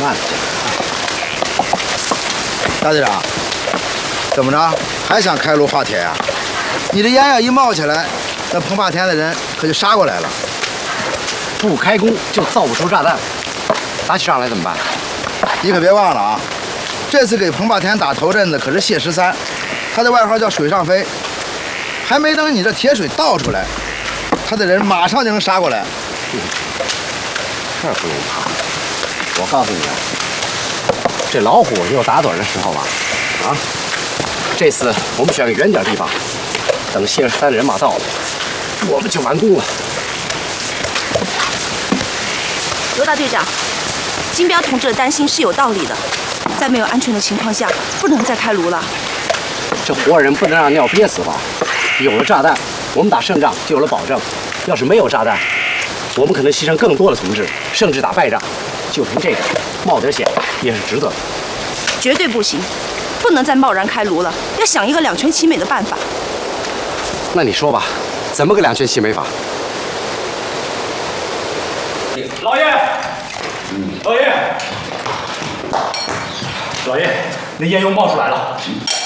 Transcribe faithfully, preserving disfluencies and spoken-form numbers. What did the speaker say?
慢点。 大队长，怎么着？还想开炉化铁呀？你这烟要一冒起来，那彭霸田的人可就杀过来了。 不开工就造不出炸弹，打起仗来怎么办？ 你可别忘了啊，这次给彭霸田打头阵的可是谢十三，他的外号叫水上飞。还没等你这铁水倒出来，他的人马上就能杀过来。 嗯，这不用怕。我告诉你啊，这老虎也有打盹的时候吧？啊，这次我们选个远点地方，等谢十三的人马到了，我们就完工了。 罗大队长，金彪同志的担心是有道理的，在没有安全的情况下，不能再开炉了。 这活人不能让尿憋死吧？有了炸弹，我们打胜仗就有了保证；要是没有炸弹，我们可能牺牲更多的同志，甚至打败仗。就凭这个，冒点险也是值得的。 绝对不行，不能再贸然开炉了，要想一个两全其美的办法。 那你说吧，怎么个两全其美法？ 老爷，老爷，老爷，那烟又冒出来了。